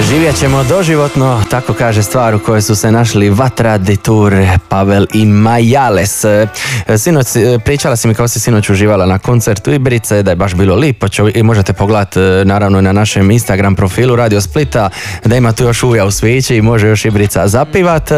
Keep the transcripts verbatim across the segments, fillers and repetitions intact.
Živjet ćemo doživotno, tako kaže stvar u kojoj su se našli Vatra, Detour, Pavel i Majales. Sinoć, pričala si mi kao si sinoć uživala na koncertu Ibrice, da je baš bilo lipo, i možete pogledati naravno na našem Instagram profilu Radio Splita, da ima tu još uja u svići i može još Ibrica zapivat.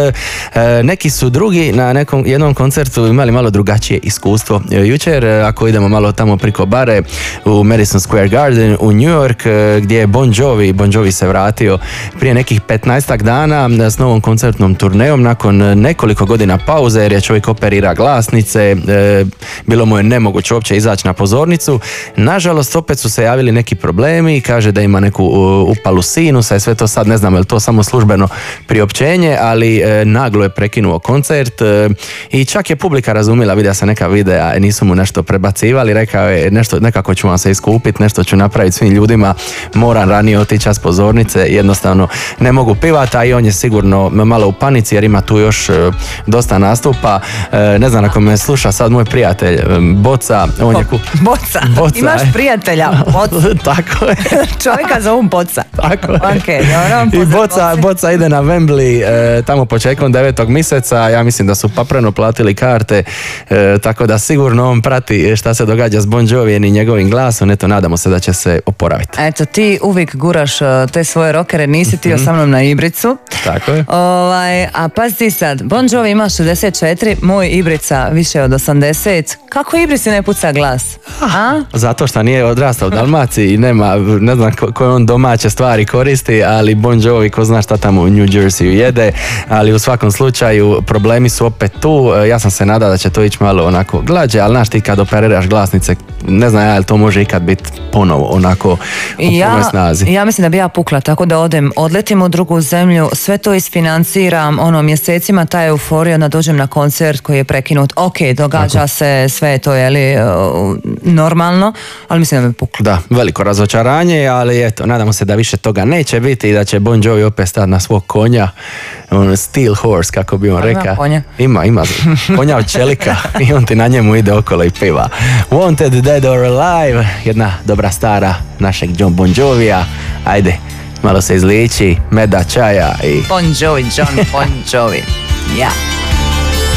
Neki su drugi na nekom jednom koncertu imali malo drugačije iskustvo. Jučer, ako idemo malo tamo priko bare, u Madison Square Garden u New York, gdje je Bon Jovi, Bon Jovi se vratio prije nekih petnaestak dana s novom koncertnom turnejom nakon nekoliko godina pauze, jer je čovjek operira glasnice, e, bilo mu je nemoguće uopće izaći na pozornicu. Nažalost, opet su se javili neki problemi, kaže da ima neku uh, upalu sinusa i sve to, sad ne znam je li to samo službeno priopćenje, ali e, naglo je prekinuo koncert e, i čak je publika razumila, vidio sam neka videa, nisu mu nešto prebacivali, rekao je nešto, nekako ću vam se iskupiti, nešto ću napraviti svim ljudima, moram ranije otići s pozornice, jednostavno ne mogu pivati, a i on je sigurno malo u panici jer ima tu još e, dosta nastupa. E, ne znam ako me sluša sad moj prijatelj e, Boca, on je ku... Boca. Boca, imaš prijatelja Boca. Tako je. Čovjeka zovu Boca. Tako je. Okay, dobro, i Boca, Boca ide na Wembley e, tamo početkom devetog mjeseca, ja mislim da su papreno platili karte, e, tako da sigurno on prati šta se događa s Bon Jovijem i njegovim glasom, eto nadamo se da će se oporaviti. Eto, ti uvijek guraš te svoje rokere, nisi ti mm-hmm. sa mnom na Ibricu. Tako je. Ovaj, a pazi ti sad, Bon Jovi ima šezdeset četiri, moj Ibrica više od osamdeset. Kako Ibrici ne puca glas? A? Zato što nije odrastao u Dalmaciji i nema, ne znam ko, koje on domaće stvari koristi, ali Bon Jovi, ko zna šta tamo u New Jerseyu jede, ali u svakom slučaju problemi su opet tu. Ja sam se nadao da će to ići malo onako glađe, ali znaš ti kad operiraš glasnice, ne znam ja, ali to može ikad biti ponovo onako u ja, punoj snazi. Ja mislim da bi ja pukla, tako da odem, odletim u drugu zemlju, sve to isfinanciram, ono, mjesecima ta euforija, da dođem na koncert koji je prekinut. Ok, događa tako se, sve to je li uh, normalno, ali mislim da bi pukla. Da, veliko razočaranje, ali eto, nadamo se da više toga neće biti i da će Bon Jovi opet stati na svog konja, on steel horse, kako bi on rekao. Ima konja. Ima, ima. Konja od čelika i on ti na njemu ide okolo i piva. Wanted, Dead or Alive, jedna dobra stara našeg John Bon Jovija. Ajde, malo se izliči, meda, čaja i... Bon Jovi, John Bon Jovi. Ja. Yeah.